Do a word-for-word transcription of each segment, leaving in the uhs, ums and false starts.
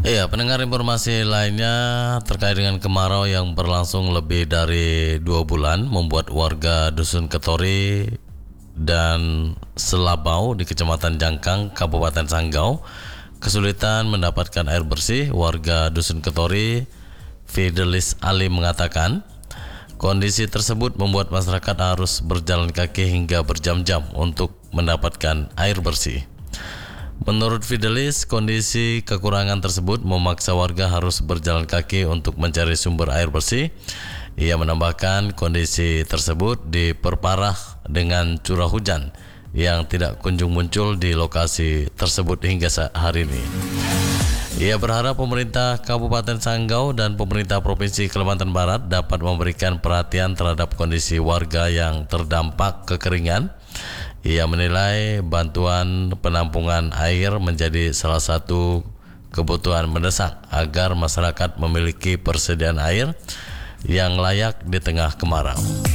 Iya, pendengar, informasi lainnya terkait dengan kemarau yang berlangsung lebih dari dua bulan membuat warga Dusun Ketori dan Selabau di Kecamatan Jangkang, Kabupaten Sanggau kesulitan mendapatkan air bersih. Warga Dusun Ketori, Fidelis Ali, mengatakan kondisi tersebut membuat masyarakat harus berjalan kaki hingga berjam-jam untuk mendapatkan air bersih. Menurut Fidelis, kondisi kekurangan tersebut memaksa warga harus berjalan kaki untuk mencari sumber air bersih. Ia menambahkan kondisi tersebut diperparah dengan curah hujan yang tidak kunjung muncul di lokasi tersebut hingga hari ini. Ia berharap pemerintah Kabupaten Sanggau dan pemerintah Provinsi Kalimantan Barat dapat memberikan perhatian terhadap kondisi warga yang terdampak kekeringan. Ia menilai bantuan penampungan air menjadi salah satu kebutuhan mendesak agar masyarakat memiliki persediaan air yang layak di tengah kemarau.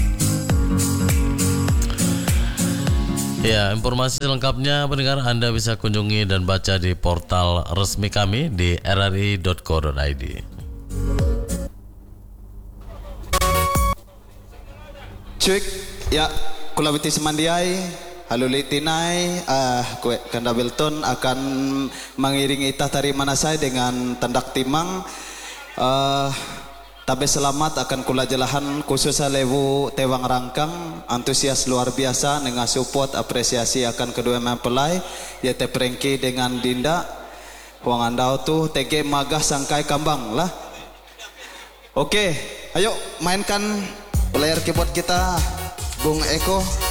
Ya, informasi lengkapnya pendengar Anda bisa kunjungi dan baca di portal resmi kami di r r i dot co dot i d. Cek ya, kulawiti semandiai halulitinai ah kue Kanda Belton akan mengiringi itah tari Manasai dengan tendak timang. uh, Tabe selamat akan kula jelahan khusus lewu tewang rangkang antusias luar biasa dengan support apresiasi akan kedua mempelai yaitu Prengki dengan Dinda Huang Andau tuh T G Magah Sangkai Kambang lah. Oke, ayo mainkan player keyboard kita Bung Eko.